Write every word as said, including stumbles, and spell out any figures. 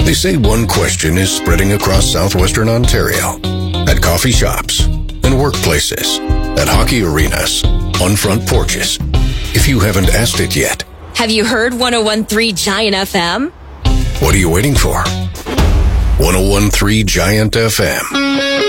They say one question is spreading across southwestern Ontario. At coffee shops, in workplaces, at hockey arenas, on front porches. If you haven't asked it yet, have you heard one oh one point three Giant F M? What are you waiting for? one oh one point three Giant F M.